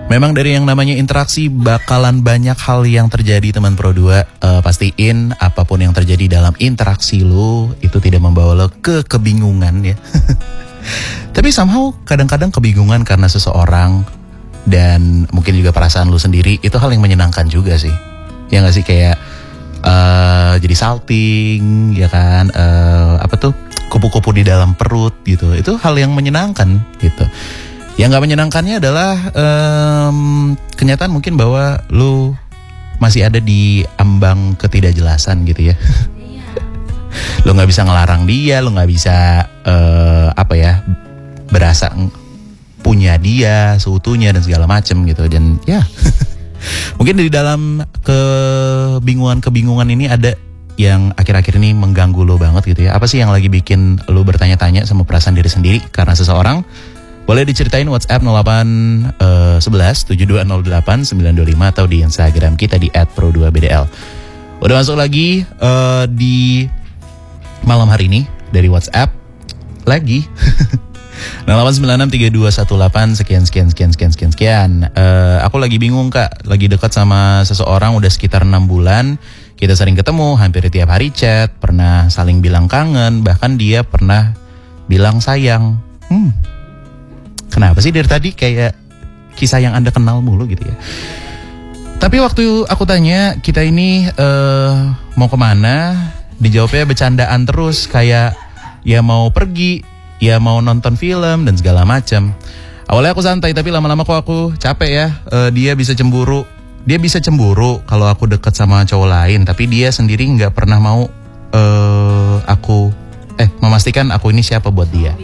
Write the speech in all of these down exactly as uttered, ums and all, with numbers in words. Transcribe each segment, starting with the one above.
Memang dari yang namanya interaksi bakalan banyak hal yang terjadi teman Pro dua. uh, Pastiin apapun yang terjadi dalam interaksi lu itu tidak membawa lo ke kebingungan ya. Tapi somehow kadang-kadang kebingungan karena seseorang dan mungkin juga perasaan lu sendiri, itu hal yang menyenangkan juga sih. Ya gak sih, kayak uh, jadi salting ya kan, uh, apa tuh, kupu-kupu di dalam perut gitu. Itu hal yang menyenangkan gitu. Yang gak menyenangkannya adalah um, kenyataan mungkin bahwa lu masih ada di ambang ketidakjelasan gitu ya. Lu gak bisa ngelarang dia, lu gak bisa uh, apa ya, berasa punya dia seutuhnya dan segala macem gitu. Dan ya mungkin di dalam kebingungan-kebingungan ini ada yang akhir-akhir ini mengganggu lo banget gitu ya. Apa sih yang lagi bikin lo bertanya-tanya sama perasaan diri sendiri karena seseorang? Boleh diceritain WhatsApp nol delapan sebelas tujuh dua nol delapan sembilan dua lima atau di Instagram kita di et pro dua b d l. Udah masuk lagi uh, di malam hari ini dari WhatsApp lagi. nol delapan sembilan enam tiga dua satu delapan sekian sekian sekian sekian sekian sekian. Uh, aku lagi bingung kak, lagi dekat sama seseorang udah sekitar enam bulan. Kita sering ketemu, hampir tiap hari chat, pernah saling bilang kangen, bahkan dia pernah bilang sayang. Hmm. Kenapa sih dari tadi kayak kisah yang Anda kenal mulu gitu ya. Tapi waktu aku tanya kita ini uh, mau kemana, dijawabnya bercandaan terus, kayak ya mau pergi, ya mau nonton film dan segala macam. Awalnya aku santai tapi lama-lama kok aku capek ya. Uh, dia bisa cemburu, dia bisa cemburu kalau aku deket sama cowok lain, tapi dia sendiri nggak pernah mau uh, aku eh memastikan aku ini siapa buat dia.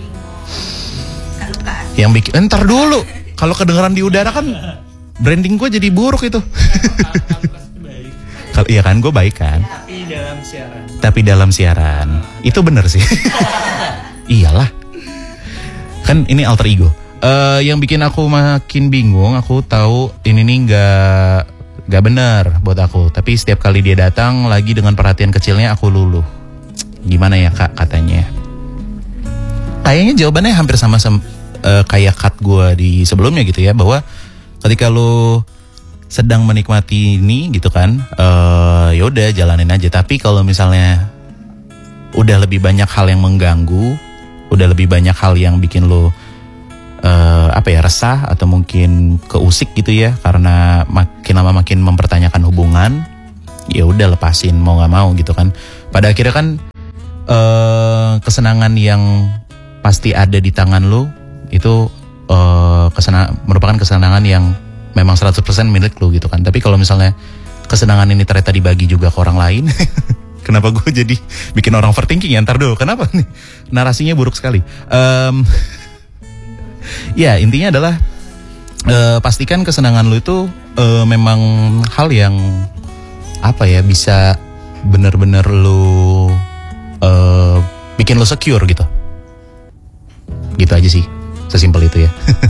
Yang bikin, entar dulu, kalau kedengeran di udara kan branding gue jadi buruk itu. Kalau iya kan, gue baik kan. Tapi dalam siaran. Tapi dalam siaran, itu bener sih. Iyalah, kan ini alter ego. Uh, yang bikin aku makin bingung, aku tahu ini nih nggak nggak bener buat aku. Tapi setiap kali dia datang lagi dengan perhatian kecilnya, aku luluh. Gimana ya kak katanya? Kayaknya jawabannya hampir sama sama Uh, kayak cut gue di sebelumnya gitu ya, bahwa ketika lo sedang menikmati ini gitu kan, uh, ya udah jalanin aja. Tapi kalau misalnya udah lebih banyak hal yang mengganggu, udah lebih banyak hal yang bikin lo uh, apa ya, resah atau mungkin keusik gitu ya, karena makin lama makin mempertanyakan hubungan, ya udah lepasin mau nggak mau gitu kan. Pada akhirnya kan uh, kesenangan yang pasti ada di tangan lo itu uh, kesenang, merupakan kesenangan yang memang seratus persen milik lu gitu kan. Tapi kalau misalnya kesenangan ini ternyata dibagi juga ke orang lain, kenapa gue jadi bikin orang overthinking ya? Ntar dulu, kenapa nih? Narasinya buruk sekali. Um, ya intinya adalah uh, pastikan kesenangan lu itu uh, memang hal yang apa ya, bisa benar-benar lu uh, bikin lu secure gitu. Gitu aja sih. Sesimpel itu ya.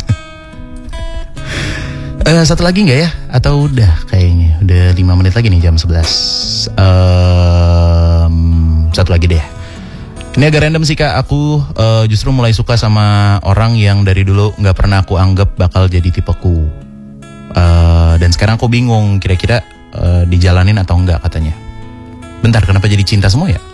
uh, Satu lagi gak ya? Atau udah kayaknya udah lima menit lagi nih, jam sebelas. um, Satu lagi deh. Ini agak random sih kak. Aku uh, justru mulai suka sama orang yang dari dulu gak pernah aku anggap bakal jadi tipeku. uh, Dan sekarang aku bingung kira-kira uh, dijalanin atau enggak katanya. Bentar, kenapa jadi cinta semua ya?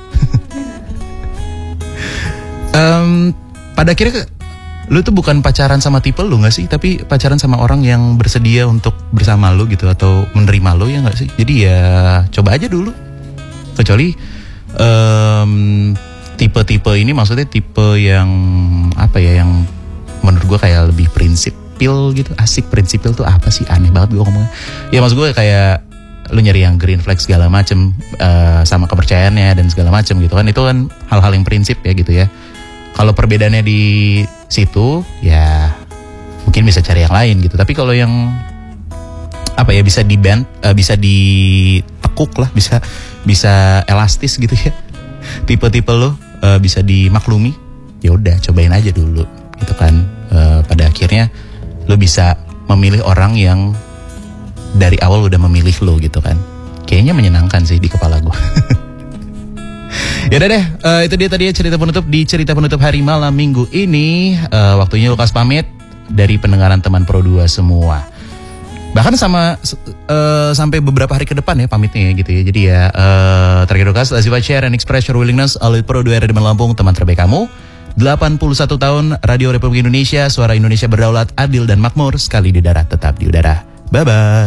um, Pada akhirnya lu tuh bukan pacaran sama tipe lu gak sih, tapi pacaran sama orang yang bersedia untuk bersama lu gitu, atau menerima lu, ya gak sih? Jadi ya coba aja dulu. Kecuali um, tipe-tipe ini maksudnya tipe yang apa ya, yang menurut gue kayak lebih prinsipil gitu. Asik, prinsipil tuh apa sih? Aneh banget gue ngomongnya. Ya maksud gue kayak lu nyari yang green flag segala macem, uh, sama kepercayaannya dan segala macem gitu kan. Itu kan hal-hal yang prinsip ya gitu ya. Kalau perbedaannya di situ ya mungkin bisa cari yang lain gitu. Tapi kalau yang apa ya, bisa di bend, uh, bisa ditekuk lah, bisa bisa elastis gitu ya. Tipe-tipe lo uh, bisa dimaklumi. Ya udah cobain aja dulu gitu kan. Uh, pada akhirnya lo bisa memilih orang yang dari awal udah memilih lo gitu kan. Kayaknya menyenangkan sih di kepala gue. Ya udah deh, uh, itu dia tadi cerita penutup di cerita penutup hari malam minggu ini. Uh, waktunya Lukas pamit dari pendengaran teman Pro dua semua. Bahkan sama uh, sampai beberapa hari ke depan ya pamitnya gitu ya. Jadi ya uh, terakhir kasih Lazify share and express your willingness. Alwi Pro dua R di Lampung, teman terbaik kamu. delapan puluh satu tahun Radio Republik Indonesia, suara Indonesia berdaulat, adil dan makmur, sekali di darat tetap di udara. Bye bye.